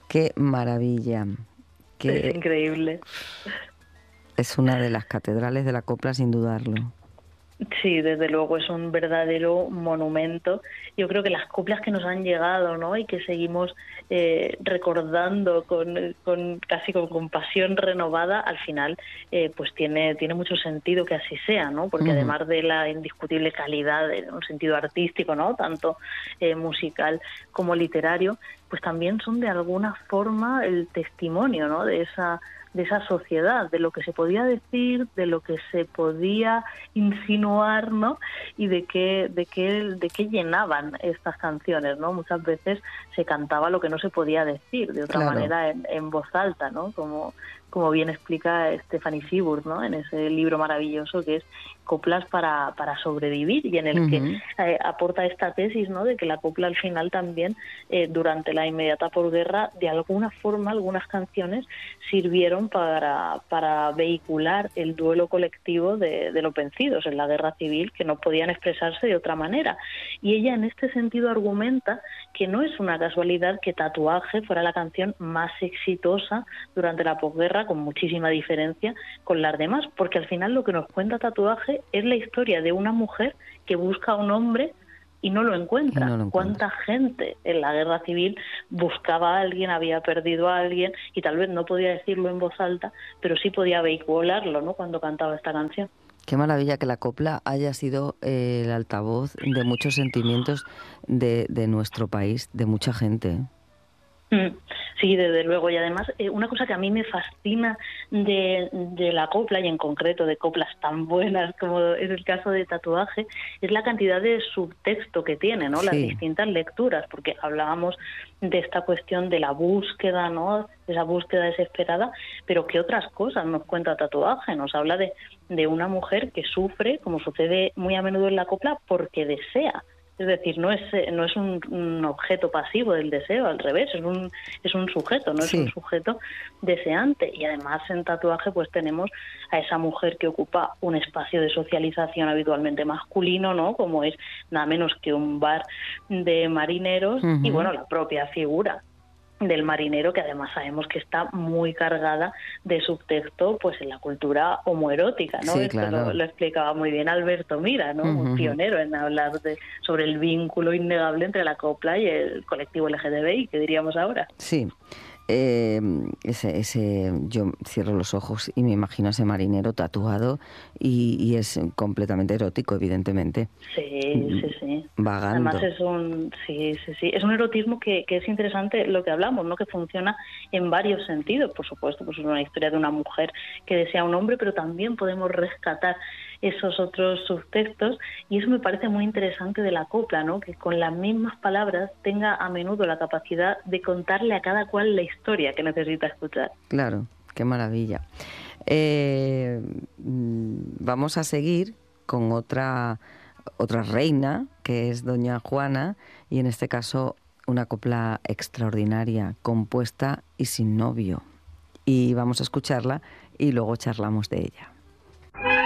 Qué maravilla. Es Que increíble. es una de las catedrales de la copla, sin dudarlo. Sí, desde luego es un verdadero monumento. Yo creo que las coplas que nos han llegado, ¿no? Y que seguimos recordando con casi con pasión renovada, al final, pues tiene mucho sentido que así sea, ¿no? Porque Ujú. además de la indiscutible calidad en un sentido artístico, ¿no? Tanto musical como literario, pues también son de alguna forma el testimonio, ¿no? De esa sociedad, de lo que se podía decir, de lo que se podía insinuar, ¿no? Y de qué llenaban estas canciones, ¿no? Muchas veces se cantaba lo que no se podía decir de otra Claro. manera en voz alta, ¿no? Como bien explica Stephanie Seaborg, ¿no? En ese libro maravilloso que es Coplas para sobrevivir, y en el que Ujú. aporta esta tesis, ¿no? De que la copla al final también, durante la inmediata posguerra, de alguna forma, algunas canciones sirvieron para vehicular el duelo colectivo de los vencidos en la guerra civil, que no podían expresarse de otra manera. Y ella en este sentido argumenta que no es una casualidad que Tatuaje fuera la canción más exitosa durante la posguerra, con muchísima diferencia con las demás, porque al final lo que nos cuenta Tatuaje es la historia de una mujer que busca a un hombre y no lo Y encuentra. no lo encuentro. ¿Cuánta gente en la guerra civil buscaba a alguien, había perdido a alguien, y tal vez no podía decirlo en voz alta, pero sí podía vehicularlo, ¿no? Cuando cantaba esta canción. Qué maravilla que la copla haya sido el altavoz de muchos sentimientos de nuestro país, de mucha gente. Sí, desde luego. Y además, una cosa que a mí me fascina de la copla, y en concreto de coplas tan buenas como es el caso de Tatuaje, es la cantidad de subtexto que tiene, ¿no? Las Sí, distintas lecturas, porque hablábamos de esta cuestión de la búsqueda, ¿no? Esa búsqueda desesperada, pero ¿qué otras cosas nos cuenta Tatuaje? Nos habla de una mujer que sufre, como sucede muy a menudo en la copla, porque desea. Es decir, no es un objeto pasivo del deseo, al revés, es un sujeto, no es un sí. sujeto deseante. Y además en Tatuaje pues tenemos a esa mujer que ocupa un espacio de socialización habitualmente masculino, ¿no? Como es nada menos que un bar de marineros, y Ujú. bueno, la propia figura del marinero, que además sabemos que está muy cargada de subtexto pues en la cultura homoerótica, ¿no? Sí, Esto claro. lo explicaba muy bien Alberto Mira, ¿no? Un Ujú. pionero en hablar sobre el vínculo innegable entre la copla y el colectivo LGTBI, que diríamos ahora. Sí. Yo cierro los ojos y me imagino a ese marinero tatuado y es completamente erótico, evidentemente. Sí, sí, sí. Además Vagando. es un erotismo que es interesante, lo que hablamos, ¿no? Que funciona en varios sentidos, por supuesto, pues es una historia de una mujer que desea a un hombre, pero también podemos rescatar esos otros subtextos, y eso me parece muy interesante de la copla, ¿no? Que con las mismas palabras tenga a menudo la capacidad de contarle a cada cual la historia que necesita escuchar. Claro, qué maravilla. Vamos a seguir con otra reina, que es Doña Juana, y en este caso una copla extraordinaria, compuesta y sin novio. Y vamos a escucharla y luego charlamos de ella.